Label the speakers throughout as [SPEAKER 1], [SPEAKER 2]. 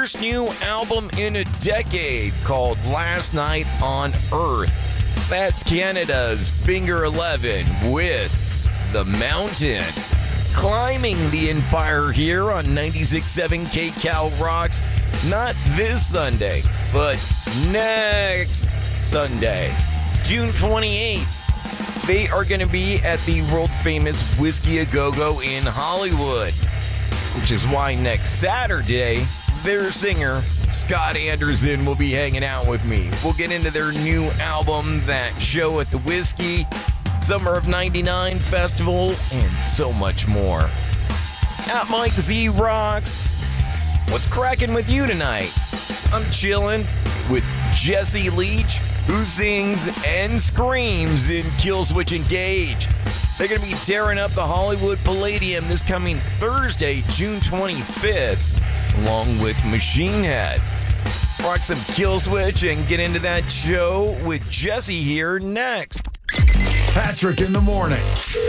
[SPEAKER 1] first new album in a decade called Last Night on Earth. That's Canada's Finger 11 with The Mountain. Climbing the Empire here on 96.7 KCal Rocks, not this Sunday, but next Sunday, June 28th. They are going to be at the world-famous Whiskey A Go-Go in Hollywood, which is why next Saturday, their singer, Scott Anderson, will be hanging out with me. We'll get into their new album, that show at the Whiskey, Summer of 99 Festival, and so much more. At Mike Z Rocks, what's cracking with you tonight? I'm chilling with Jesse Leach, who sings and screams in Killswitch Engage. They're going to be tearing up the Hollywood Palladium this coming Thursday, June 25th, along with Machine Head. Rock some Killswitch and get into that show with Jesse here next.
[SPEAKER 2] Patrick in the morning.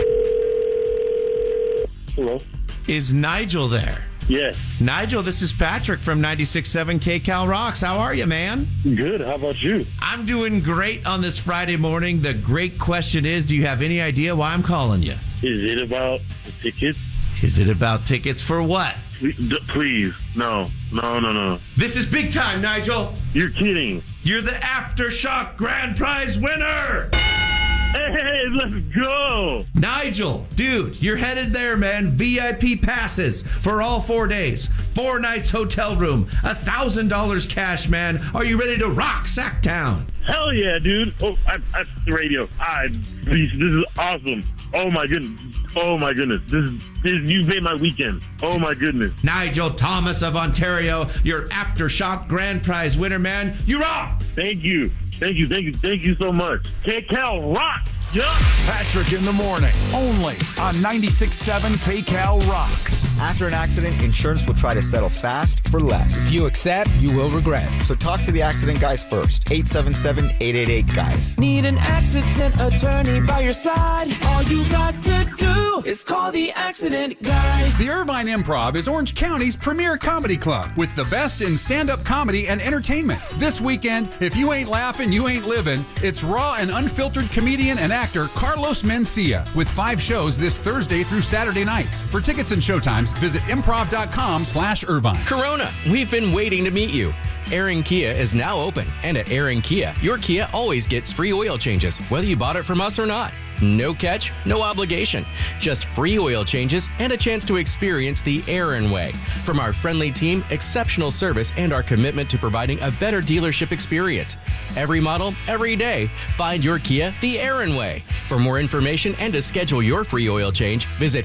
[SPEAKER 3] Hello.
[SPEAKER 4] Is Nigel there?
[SPEAKER 3] Yes.
[SPEAKER 4] Nigel, this is Patrick from 96.7 KCal Rocks. How are you, man?
[SPEAKER 3] Good. How about you?
[SPEAKER 4] I'm doing great on this Friday morning. The great question is, do you have any idea why I'm calling you?
[SPEAKER 3] Is it about the tickets?
[SPEAKER 4] Is it about tickets for what?
[SPEAKER 3] Please. No.
[SPEAKER 4] This is big time, Nigel.
[SPEAKER 3] You're kidding.
[SPEAKER 4] You're the Aftershock Grand Prize winner.
[SPEAKER 3] Hey, let's go.
[SPEAKER 4] Nigel, dude, you're headed there, man. VIP passes for all 4 days. 4 nights hotel room. $1,000 cash, man. Are you ready to rock Sacktown?
[SPEAKER 3] Hell yeah, dude. Oh, I the radio. This is awesome. Oh my goodness. This you've made my weekend. Oh my goodness.
[SPEAKER 4] Nigel Thomas of Ontario, your Aftershock Grand Prize winner, man. You rock.
[SPEAKER 3] Thank you so much. KCal Rock. Yeah.
[SPEAKER 2] Patrick in the morning, only on 96.7 KCal Rocks.
[SPEAKER 5] After an accident, insurance will try to settle fast for less.
[SPEAKER 6] If you accept, you will regret.
[SPEAKER 5] So talk to the accident guys first. 877-888-GUYS.
[SPEAKER 7] Need an accident attorney by your side? All you got to do is call the accident guys.
[SPEAKER 8] The Irvine Improv is Orange County's premier comedy club with the best in stand-up comedy and entertainment. This weekend, if you ain't laughing, you ain't living. It's raw and unfiltered comedian and actor Carlos Mencia with 5 shows this Thursday through Saturday nights. For tickets and showtimes, visit improv.com/Irvine.
[SPEAKER 9] Corona, we've been waiting to meet you. Aaron Kia is now open, and at Aaron Kia, your Kia always gets free oil changes, whether you bought it from us or not. No catch, no obligation. Just free oil changes and a chance to experience the Aaron way. From our friendly team, exceptional service, and our commitment to providing a better dealership experience. Every model, every day. Find your Kia the Aaron way. For more information and to schedule your free oil change, visit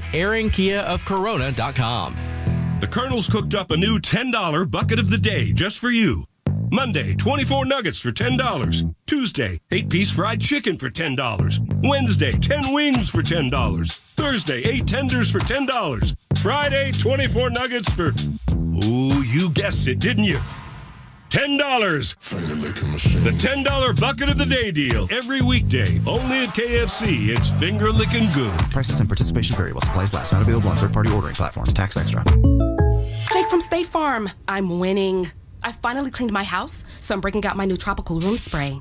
[SPEAKER 9] AaronKiaofCorona.com.
[SPEAKER 10] The Colonel's cooked up a new $10 bucket of the day just for you. Monday, 24 nuggets for $10. Tuesday, 8-piece fried chicken for $10. Wednesday, 10 wings for $10. Thursday, 8 tenders for $10. Friday, 24 nuggets for, ooh, you guessed it, didn't you? $10. The $10 bucket of the day deal. Every weekday, only at KFC. It's finger licking good.
[SPEAKER 6] Prices and participation vary while supplies last. Not available on third-party ordering platforms. Tax extra.
[SPEAKER 11] Jake from State Farm. I'm winning. I finally cleaned my house, so I'm breaking out my new tropical room spray.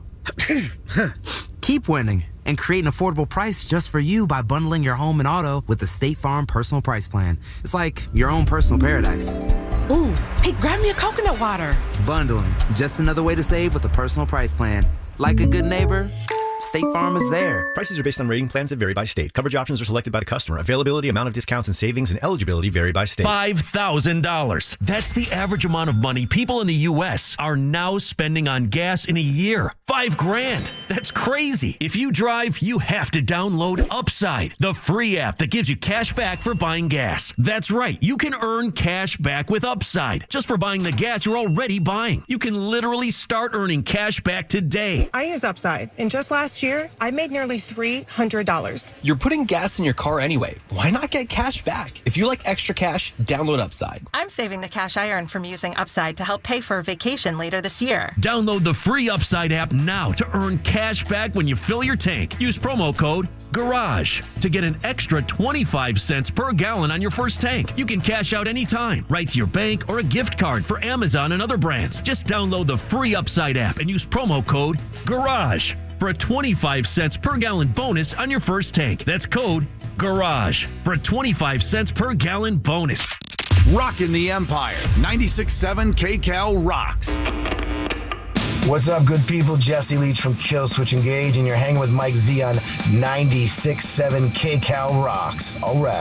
[SPEAKER 6] Keep winning and create an affordable price just for you by bundling your home and auto with the State Farm Personal Price Plan. It's like your own personal paradise.
[SPEAKER 11] Ooh, hey, grab me a coconut water.
[SPEAKER 6] Bundling, just another way to save with a personal price plan. Like a good neighbor, State Farm is there.
[SPEAKER 12] Prices are based on rating plans that vary by state. Coverage options are selected by the customer. Availability, amount of discounts and savings, and eligibility vary by state.
[SPEAKER 13] $5,000. That's the average amount of money people in the U.S. are now spending on gas in a year. $5,000. That's crazy. If you drive, you have to download Upside, the free app that gives you cash back for buying gas. That's right. You can earn cash back with Upside just for buying the gas you're already buying. You can literally start earning cash back today.
[SPEAKER 14] I use Upside, and just last year, I made nearly $300.
[SPEAKER 15] You're putting gas in your car anyway. Why not get cash back? If you like extra cash, download Upside.
[SPEAKER 14] I'm saving the cash I earn from using Upside to help pay for a vacation later this year.
[SPEAKER 13] Download the free Upside app now to earn cash back when you fill your tank. Use promo code Garage to get an extra 25 cents per gallon on your first tank. You can cash out anytime, right to your bank or a gift card for Amazon and other brands. Just download the free Upside app and use promo code GARAGE for a 25 cents per gallon bonus on your first tank. That's code GARAGE for a 25 cents per gallon bonus.
[SPEAKER 2] Rockin' the Empire. 96.7 KCAL rocks.
[SPEAKER 16] What's up, good people? Jesse Leach from Kill Switch Engage, and you're hanging with Mike Z on 96.7 KCAL rocks. All right.